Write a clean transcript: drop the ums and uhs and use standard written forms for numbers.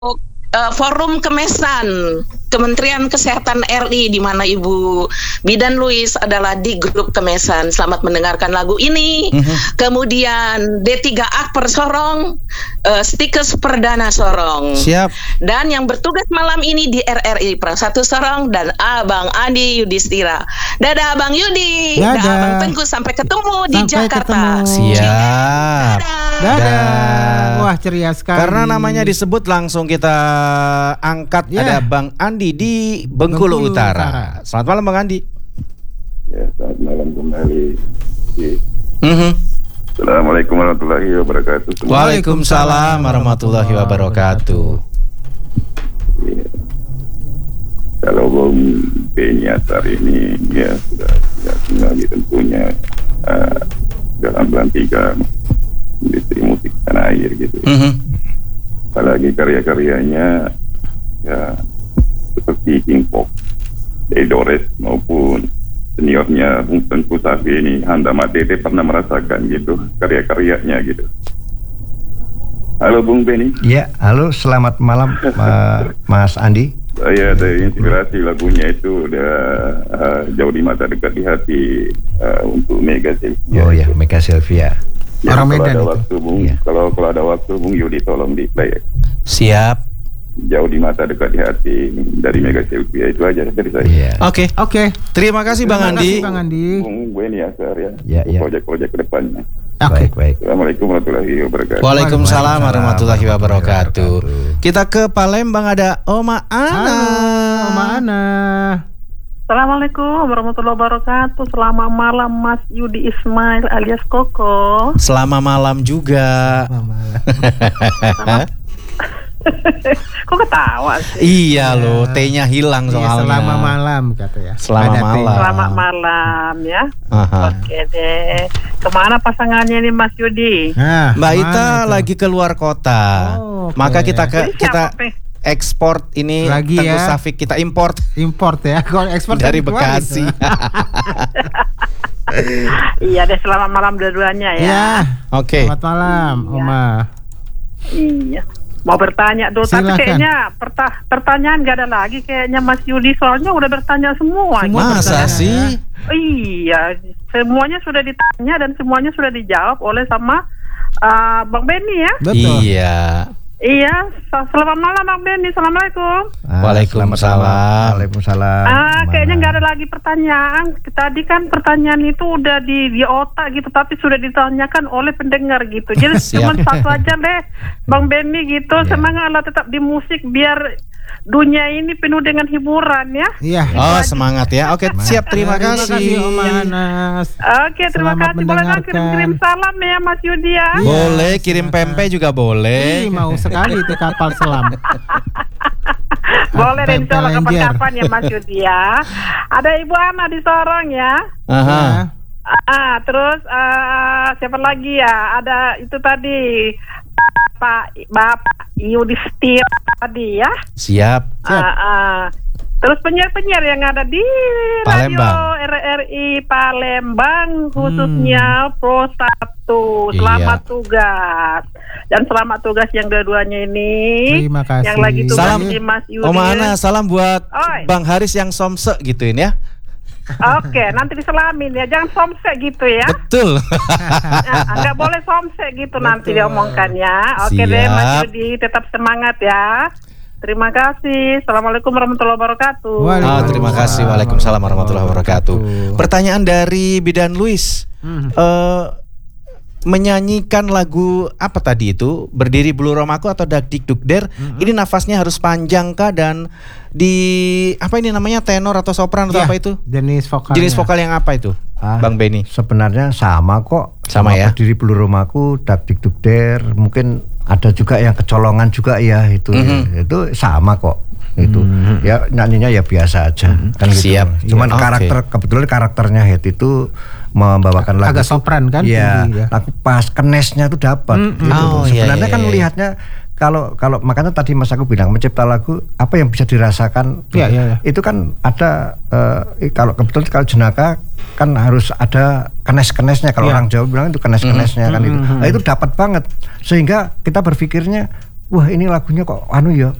Forum Kemesan Kementerian Kesehatan RI, di mana Ibu Bidan Luis adalah di grup Kemesan. Selamat mendengarkan lagu ini. Kemudian D3 Akper Sorong, Stikes Perdana Sorong. Siap. Dan yang bertugas malam ini di RRI Prasatu Sorong dan Abang Andi Yudhistira. Dadah Abang Yudi. Dadah. Abang Tengku, sampai ketemu di Jakarta. Siap. Dadah. Wah, ceria sekali. Karena namanya disebut langsung kita angkat. Ada Bang Andi di Bengkulu Utara. Selamat malam Bang Andi. Ya, selamat malam kembali. Assalamualaikum warahmatullahi wabarakatuh. Waalaikumsalam warahmatullahi wabarakatuh. Ya. Kalau Bung Beni Atar ini ya sudah kembali tentunya dalam pelantikan industri musik tanah air gitu. Apalagi karya-karyanya ya seperti King Pop, Dores maupun seniornya Bung Tengku Safi ini, Handa Matete pernah merasakan gitu karya-karyanya gitu. Halo Bung Beni. Ya, halo, selamat malam Mas Andi. Saya ada inspirasi lagunya itu udah jauh di mata dekat di hati untuk Mega Sylvia. Oh ya, Mega Sylvia. Ya, Orang Medan ada itu. waktu Bung, Iya. kalau ada waktu Bung Yudi tolong di play. Siap. Jauh di mata dekat di hati dari Mega Sylvia, itu aja dari saya. Iya. Oke. Oke. Terima kasih Bang Terima Andi. kasih, Bang Andi. Bung Beni Atar ya. Ya, ya. Proyek-proyek ke depannya. Oke. Baik. Assalamualaikum warahmatullahi wabarakatuh. Waalaikumsalam warahmatullahi wabarakatuh. Kita ke Palembang, ada Oma Ana. Halo, Oma Ana. Assalamualaikum warahmatullahi wabarakatuh. Selamat malam Mas Yudi Ismail alias Koko. Selamat malam juga. Kok ketawa sih? Iya loh, T-nya hilang Iya, soalnya. selamat malam kata ya. Selamat Ada malam. Selamat malam ya. Aha. Oke deh. Kemana pasangannya nih Mas Yudi? Nah, Mbak mana Ita tuh? lagi keluar kota. Oh, oke. Maka kita Jadi kita siapa, Pe? ekspor ini Lagi Tengku ya. Safik, kita import import ya. Kalau ekspor dari kan keluar Bekasi. gitu. Iya deh, selamat malam dua-duanya ya. Ya. Oke. Selamat malam, Oma. Iya. Mau bertanya tuh, tapi Silakan. kayaknya pertanyaan gak ada lagi kayaknya Mas Yudi, soalnya udah bertanya semua. Semua Masa pertanyaan, sih? Iya, semuanya sudah ditanya dan semuanya sudah dijawab oleh sama Bang Beni ya. Betul. Iya. Iya, selamat malam Bang Beni. Assalamualaikum. Waalaikumsalam. Waalaikumsalam. Kayaknya nggak ada lagi pertanyaan. Tadi kan pertanyaan itu udah di otak gitu, tapi sudah ditanyakan oleh pendengar gitu. Jadi cuma satu aja deh, Bang Beni gitu. Semangatlah tetap di musik biar dunia ini penuh dengan hiburan ya. Iya. Oh, semangat ya. Oke, siap. Terima kasih. Oma Anas. Oke, terima Selamat kasih. Boleh nggak mendengarkan. kirim salam ya Mas Yudi ya? Iya. Boleh kirim pempek juga boleh. Ih, mau sekali itu kapal selam. Boleh deh, insya Allah Pempek kapan-kapan ya Mas Yudi ya. Ada Ibu Ana di Sorong ya. Aha. Terus siapa lagi ya? Ada itu tadi Bapak Yudhistira tadi ya. Siap. Terus penyiar-penyiar yang ada di Palembang. Radio RRI Palembang khususnya Pro 1. Selamat tugas. Dan selamat tugas yang dua-duanya ini. Terima kasih. Yang lagi tugas Salam di Mas Yudi. Oma Ana, salam buat Oi. Bang Haris yang somse gituin ya. Oke, nanti diselamin ya. Jangan somsek gitu ya. Betul. Nggak boleh somsek gitu nanti diomongkan ya. Oke Siap. deh Mas Yudi, tetap semangat ya. Terima kasih. Assalamualaikum warahmatullahi wabarakatuh. Ah, terima kasih. Waalaikumsalam warahmatullahi wabarakatuh. Pertanyaan dari Bidan Luis. Menyanyikan lagu apa tadi itu? Berdiri Bulu Romaku atau Dakdik Dukder? Ini nafasnya harus panjang kah, dan di apa ini namanya, tenor atau sopran atau Iya, apa itu? Jenis vokal. Jenis vokal yang apa itu? Bang Beni. Sebenarnya sama kok. Sama ya? Berdiri Bulu Romaku, Dakdik Dukder, mungkin ada juga yang kecolongan juga ya itu. Itu sama kok. Itu ya nyanyinya ya biasa aja kan gitu. Siap. Cuman Iya. kebetulan karakternya Head itu membawakan lagu agak sopran kan? ya, Tinggi, ya. lagu pas kenesnya tuh dapat gitu. Oh, iya, Sebenarnya iya, kan iya. lihatnya kalau makanya tadi Mas aku bilang mencipta lagu apa yang bisa dirasakan. Iya, iya, iya. Itu kan ada kalau kebetulan kalau jenaka kan harus ada kenes-kenesnya, kalau Iya. orang Jawa bilang itu kenes-kenesnya kan itu. Nah, itu dapat banget sehingga kita berpikirnya wah ini lagunya kok anu ya